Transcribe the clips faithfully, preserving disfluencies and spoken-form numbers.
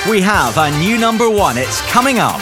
we have a new number one. It's coming up.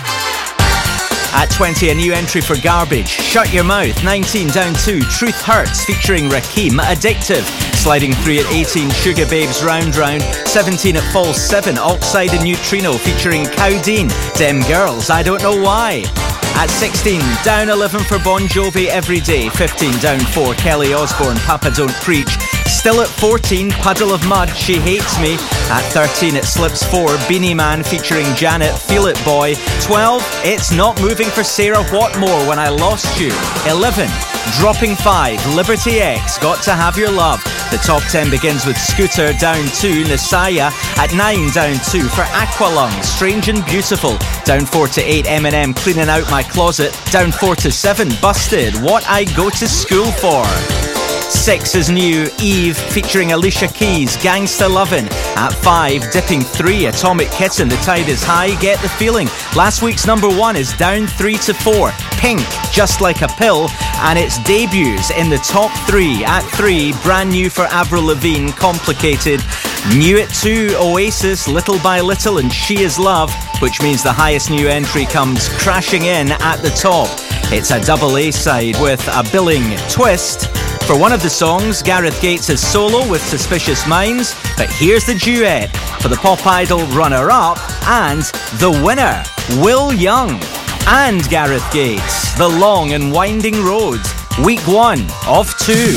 At twenty, a new entry for Garbage, Shut Your Mouth. nineteen, down two, Truth Hurts featuring Rakim, Addictive. Sliding three at eighteen, Sugar Babes, Round Round. seventeen at false seven, Oxide and Neutrino featuring Cowdean, Dem Girls, I Don't Know Why. At sixteen, down eleven for Bon Jovi, Every Day. fifteen, down four, Kelly Osbourne, Papa Don't Preach. Still at fourteen, Puddle of Mud, She Hates Me. At thirteen, it slips four, Beanie Man featuring Janet, Feel It Boy. twelve, It's Not Moving for Sarah Whatmore, When I Lost You. eleven, dropping five, Liberty X, Got to Have Your Love. The top ten begins with Scooter, down two, Messiah. At nine, down two for Aqualung, Strange and Beautiful. Down four to eight, Eminem, Cleaning Out My Closet. Down four to seven, Busted, What I Go to School For. Six is new, Eve featuring Alicia Keys, Gangsta Lovin'. At five, dipping three, Atomic Kitten, The Tide Is High, Get the Feeling. Last week's number one is down three to four, Pink, Just Like a Pill, and its debuts in the top three. At three, brand new for Avril Lavigne, Complicated. New at two, Oasis, Little by Little and She Is Love, which means the highest new entry comes crashing in at the top. It's a double A side with a billing twist. For one of the songs, Gareth Gates is solo with Suspicious Minds, but here's the duet for the Pop Idol runner-up and the winner, Will Young and Gareth Gates, The Long and Winding Road, week one of two.